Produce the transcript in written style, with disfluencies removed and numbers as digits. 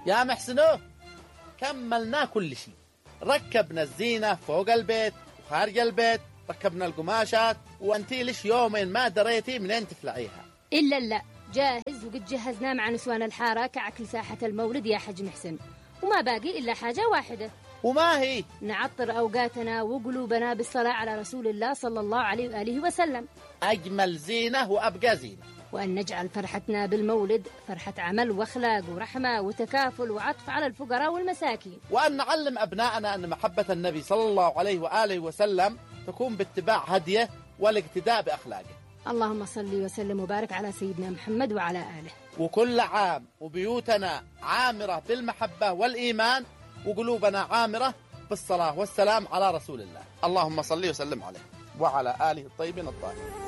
يا محسنو كملنا كل شيء، ركبنا الزينة فوق البيت وخارج البيت، ركبنا القماشات، وانتي ليش يومين ما دريتي منين تفلعيها؟ إلا جاهز، وقد جهزنا مع نسوان الحارة كعكل ساحة المولد يا حج محسن، وما باقي إلا حاجة واحدة. وما هي؟ نعطر أوقاتنا وقلوبنا بالصلاة على رسول الله صلى الله عليه وآله وسلم. أجمل زينة وأبقى زينة. وأن نجعل فرحتنا بالمولد فرحة عمل وأخلاق ورحمة وتكافل وعطف على الفقراء والمساكين. وأن نعلم أبنائنا أن محبة النبي صلى الله عليه وآله وسلم تكون باتباع هديه والاقتداء بأخلاقه. اللهم صل وسلم وبارك على سيدنا محمد وعلى آله. وكل عام وبيوتنا عامرة بالمحبة والإيمان، وقلوبنا عامرة بالصلاة والسلام على رسول الله. اللهم صل وسلم عليه وعلى آله الطيبين الطاهرين.